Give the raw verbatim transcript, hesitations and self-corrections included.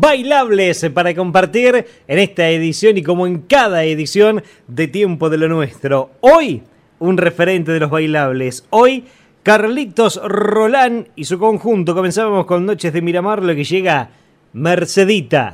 bailables para compartir en esta edición y como en cada edición de Tiempo de lo Nuestro. Hoy, un referente de los bailables. Hoy, Carlitos Rolán y su conjunto. Comenzábamos con Noches de Miramar, lo que llega Mercedita.